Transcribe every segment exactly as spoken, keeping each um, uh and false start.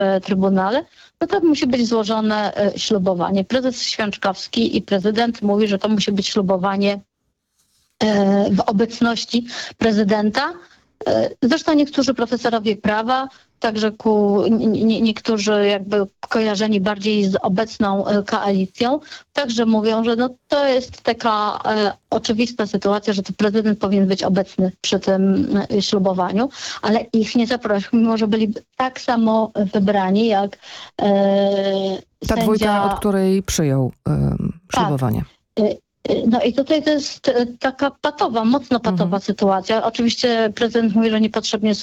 w Trybunale, no to musi być złożone ślubowanie. Prezes Święczkowski i prezydent mówi, że to musi być ślubowanie w obecności prezydenta. Zresztą niektórzy profesorowie prawa, także ku, nie, niektórzy jakby kojarzeni bardziej z obecną koalicją, także mówią, że no to jest taka e, oczywista sytuacja, że to prezydent powinien być obecny przy tym e, ślubowaniu, ale ich nie zaprosił, mimo że byli tak samo wybrani jak e, Ta sędzia... dwójka, od której przyjął e, ślubowanie. Tak. No i tutaj to jest taka patowa, mocno patowa mhm. sytuacja. Oczywiście prezydent mówi, że niepotrzebnie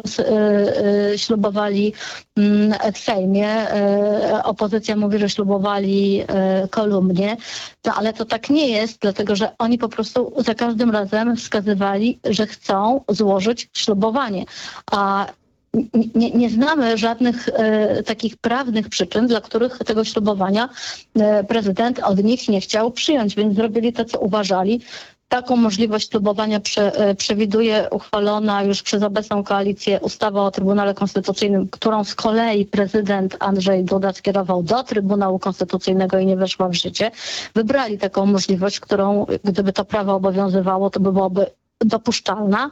ślubowali w Sejmie. Opozycja mówi, że ślubowali kolumnie. No ale to tak nie jest, dlatego że oni po prostu za każdym razem wskazywali, że chcą złożyć ślubowanie. A Nie, nie znamy żadnych e, takich prawnych przyczyn, dla których tego ślubowania e, prezydent od nich nie chciał przyjąć, więc zrobili to, co uważali. Taką możliwość ślubowania prze, e, przewiduje uchwalona już przez obecną koalicję ustawa o Trybunale Konstytucyjnym, którą z kolei prezydent Andrzej Duda skierował do Trybunału Konstytucyjnego i nie weszła w życie. Wybrali taką możliwość, którą gdyby to prawo obowiązywało, to by byłoby dopuszczalna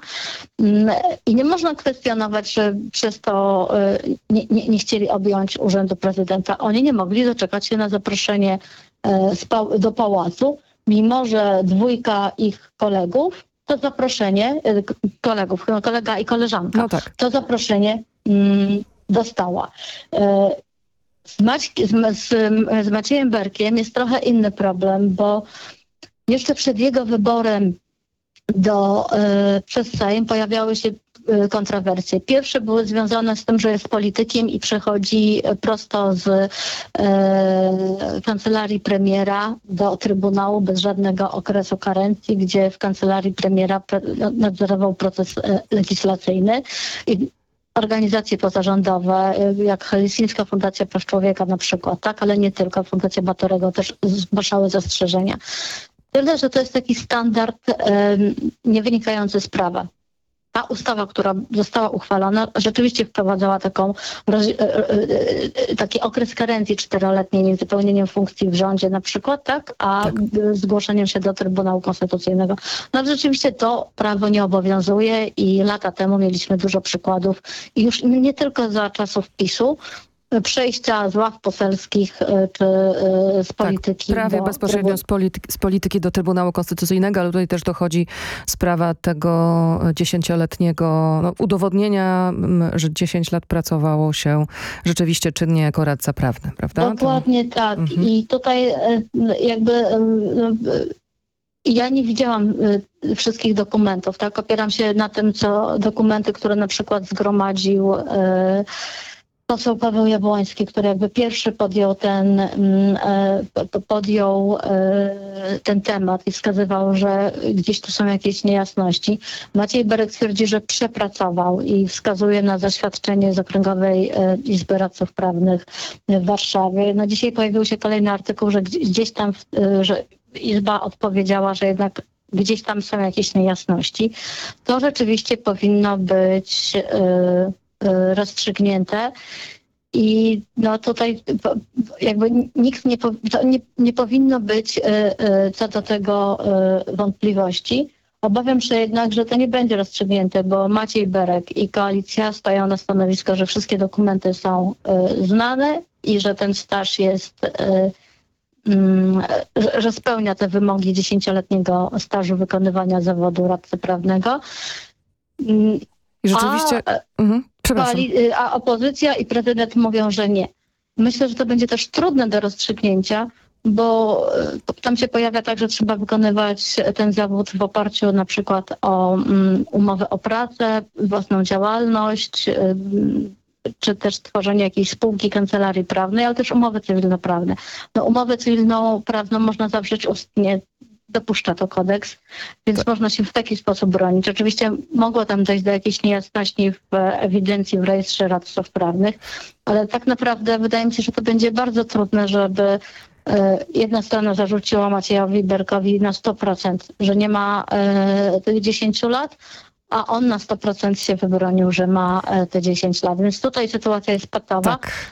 i nie można kwestionować, że przez to nie, nie, nie chcieli objąć urzędu prezydenta. Oni nie mogli doczekać się na zaproszenie do pałacu, mimo że dwójka ich kolegów to zaproszenie, kolegów, kolega i koleżanka, no tak. to zaproszenie mm, dostała. Z, Maćki, z, z, z Maciejem Berkiem jest trochę inny problem, bo jeszcze przed jego wyborem do, y, przez Sejm pojawiały się y, kontrowersje. Pierwsze były związane z tym, że jest politykiem i przechodzi prosto z y, kancelarii premiera do Trybunału bez żadnego okresu karencji, gdzie w kancelarii premiera pre- nadzorował proces y, legislacyjny. I organizacje pozarządowe, jak Helsińska Fundacja Praw Człowieka na przykład, tak, ale nie tylko, Fundacja Batorego też zgłaszały zastrzeżenia. Tyle, że to jest taki standard um, nie wynikający z prawa. Ta ustawa, która została uchwalona, rzeczywiście wprowadzała taką, roz, e, e, taki okres karencji czteroletniej między pełnieniem funkcji w rządzie na przykład, tak, a tak. zgłoszeniem się do Trybunału Konstytucyjnego. No ale rzeczywiście to prawo nie obowiązuje i lata temu mieliśmy dużo przykładów i już nie tylko za czasów PiSu, przejścia z ław poselskich czy z polityki. Tak, prawie do bezpośrednio z polityki, z polityki do Trybunału Konstytucyjnego, ale tutaj też dochodzi sprawa tego dziesięcioletniego no, udowodnienia, że dziesięć lat pracowało się rzeczywiście czynnie jako radca prawny, prawda? Dokładnie to... tak. Mhm. I tutaj jakby... Ja nie widziałam wszystkich dokumentów, tak? Opieram się na tym, co dokumenty, które na przykład zgromadził poseł Paweł Jabłoński, który jakby pierwszy podjął ten, podjął ten temat i wskazywał, że gdzieś tu są jakieś niejasności. Maciej Berek twierdzi, że przepracował i wskazuje na zaświadczenie z Okręgowej Izby Radców Prawnych w Warszawie. No dzisiaj pojawił się kolejny artykuł, że gdzieś tam, że Izba odpowiedziała, że jednak gdzieś tam są jakieś niejasności. To rzeczywiście powinno być rozstrzygnięte i no tutaj jakby nikt nie, nie, nie powinno być co do tego wątpliwości. Obawiam się jednak, że to nie będzie rozstrzygnięte, bo Maciej Berek i koalicja stoją na stanowisku, że wszystkie dokumenty są znane i że ten staż jest, że spełnia te wymogi dziesięcioletniego stażu wykonywania zawodu radcy prawnego. I rzeczywiście... A, mhm, przepraszam. A opozycja i prezydent mówią, że nie. Myślę, że to będzie też trudne do rozstrzygnięcia, bo tam się pojawia tak, że trzeba wykonywać ten zawód w oparciu na przykład o um, umowę o pracę, własną działalność, um, czy też tworzenie jakiejś spółki, kancelarii prawnej, ale też umowy cywilnoprawne. No, umowę cywilnoprawną można zawrzeć ustnie, dopuszcza to kodeks, więc tak. Można się w taki sposób bronić. Oczywiście mogło tam dojść do jakiejś niejasności w ewidencji w rejestrze radców prawnych, ale tak naprawdę wydaje mi się, że to będzie bardzo trudne, żeby jedna strona zarzuciła Maciejowi Berkowi na sto procent, że nie ma tych dziesięciu lat, a on na sto procent się wybronił, że ma e, te dziesięć lat. Więc tutaj sytuacja jest patowa. Tak.